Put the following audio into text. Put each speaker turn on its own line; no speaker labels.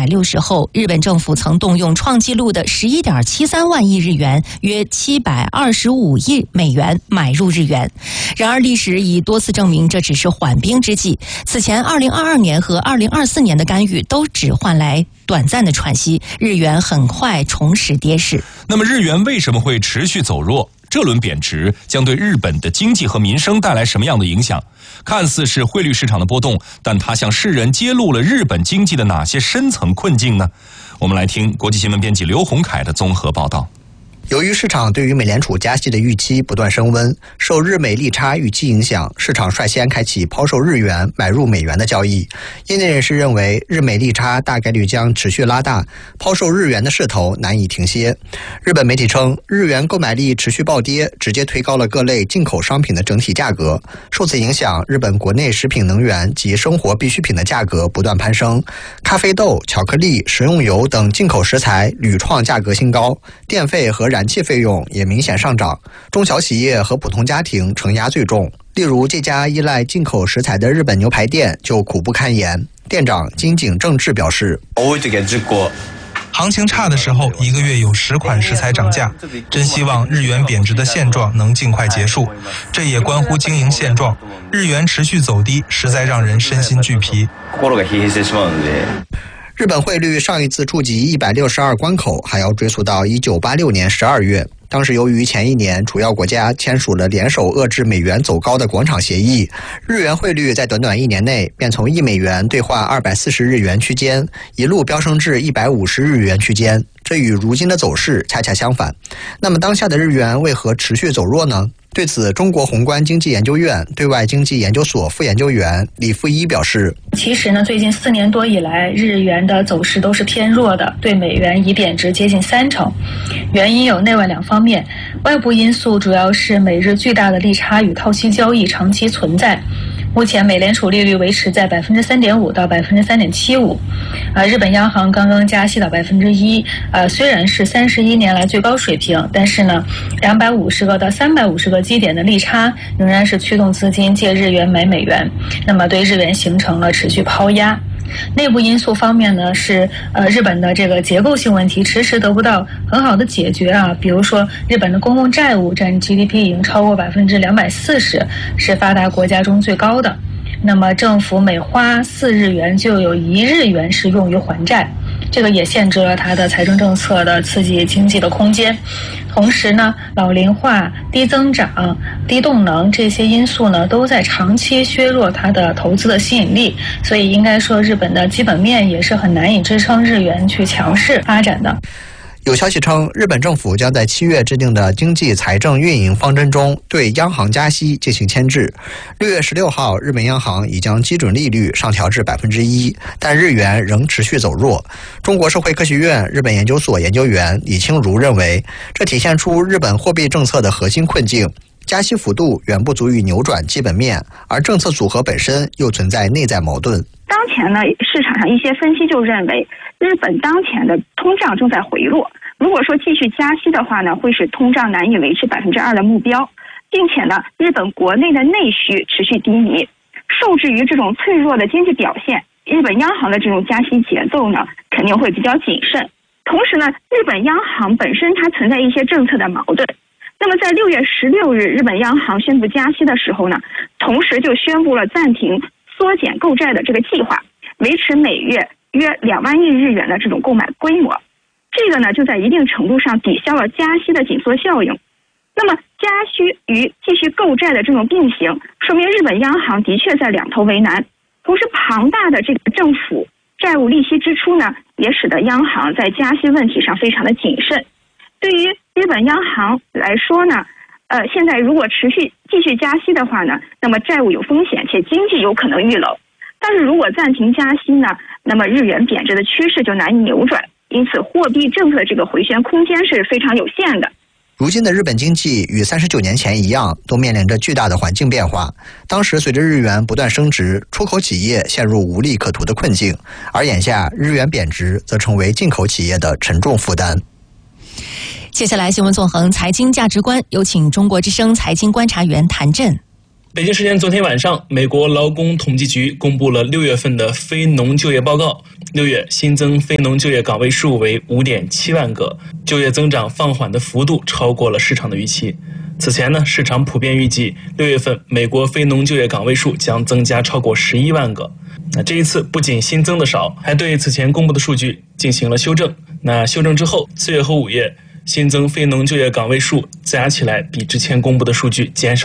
160后，日本政府曾动用创纪录的11.73万亿日元，约725亿美元买入日元。然而，历史已多次证明这只是缓兵之计。此前2022年和2024年的干预都只换来短暂的喘息，日元很快重拾跌势。
那么，日元为什么会持续走弱？这轮贬值将对日本的经济和民生带来什么样的影响？看似是汇率市场的波动，但它向世人揭露了日本经济的哪些深层困境呢？我们来听国际新闻编辑刘洪凯的综合报道。
由于市场对于美联储加息的预期不断升温，受日美利差预期影响，市场率先开启抛售日元买入美元的交易。业内人士认为，日美利差大概率将持续拉大，抛售日元的势头难以停歇。日本媒体称，日元购买力持续暴跌，直接推高了各类进口商品的整体价格。受此影响，日本国内食品能源及生活必需品的价格不断攀升，咖啡豆、巧克力、食用油等进口食材屡创价格新高，电费和燃气费用也明显上涨，中小企业和普通家庭承压最重。例如，这家依赖进口食材的日本牛排店就苦不堪言。店长金井正治表示，
行情差的时候，一个月有10款食材涨价，真希望日元贬值的现状能尽快结束。这也关乎经营现状，日元持续走低，实在让人身心俱疲。
日本汇率上一次触及162关口还要追溯到1986年12月，当时由于前一年主要国家签署了联手遏制美元走高的广场协议，日元汇率在短短1年内便从1美元兑换240日元区间，一路飙升至150日元区间，这与如今的走势恰恰相反。那么当下的日元为何持续走弱呢？对此，中国宏观经济研究院对外经济研究所副研究员李富一表示，
其实呢，最近4年多以来，日元的走势都是偏弱的，对美元已贬值接近30%。原因有内外两方面，外部因素主要是美日巨大的利差与套息交易长期存在。目前美联储利率维持在3.5%到3.75%，日本央行刚刚加息到1%，虽然是31年来最高水平，但是呢，250个到350个基点的利差仍然是驱动资金借日元买美元，那么对日元形成了持续抛压。内部因素方面呢，是日本的这个结构性问题迟迟得不到很好的解决啊，比如说日本的公共债务占 GDP 已经超过240%，是发达国家中最高的。那么政府每花4日元就有1日元是用于还债，这个也限制了它的财政政策的刺激经济的空间。同时呢，老龄化、低增长、低动能这些因素呢，都在长期削弱它的投资的吸引力，所以应该说日本的基本面也是很难以支撑日元去强势发展的。
有消息称，日本政府将在7月制定的经济财政运营方针中对央行加息进行牵制。6月16号，日本央行已将基准利率上调至1%，但日元仍持续走弱。中国社会科学院日本研究所研究员李清如认为，这体现出日本货币政策的核心困境。加息幅度远不足以扭转基本面，而政策组合本身又存在内在矛盾。
当前呢，市场上一些分析就认为，日本当前的通胀正在回落。如果说继续加息的话呢，会使通胀难以维持2%的目标，并且呢，日本国内的内需持续低迷，受制于这种脆弱的经济表现，日本央行的这种加息节奏呢，肯定会比较谨慎。同时呢，日本央行本身它存在一些政策的矛盾。那么在6月16日，日本央行宣布加息的时候呢，同时就宣布了暂停缩减购债的这个计划，维持每月约2万亿日元的这种购买规模。这个呢，就在一定程度上抵消了加息的紧缩效应。那么加息与继续购债的这种并行，说明日本央行的确在两头为难。同时，庞大的这个政府债务利息支出呢，也使得央行在加息问题上非常的谨慎。对于日本央行来说呢，现在如果继续加息的话呢，那么债务有风险，且经济有可能遇冷。但是如果暂停加息呢，那么日元贬值的趋势就难以扭转，因此货币政策的这个回旋空间是非常有限的。
如今的日本经济与39年前一样，都面临着巨大的环境变化。当时随着日元不断升值，出口企业陷入无利可图的困境，而眼下日元贬值则成为进口企业的沉重负担。
接下来新闻纵横财经价值观，有请中国之声财经观察员谭震。
北京时间昨天晚上，美国劳工统计局公布了6月份的非农就业报告。6月新增非农就业岗位数为 5.7 万个，就业增长放缓的幅度超过了市场的预期。此前呢，市场普遍预计6月份美国非农就业岗位数将增加超过11万个。那这一次不仅新增的少，还对此前公布的数据进行了修正。那修正之后，4月和5月新增非农就业岗位数加起来比之前公布的数据减少